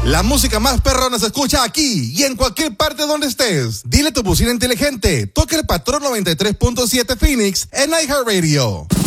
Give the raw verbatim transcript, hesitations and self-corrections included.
La música más perrona se escucha aquí y en cualquier parte donde estés. Dile a tu bocina inteligente, toca el patrón noventa y tres punto siete Phoenix en iHeartRadio.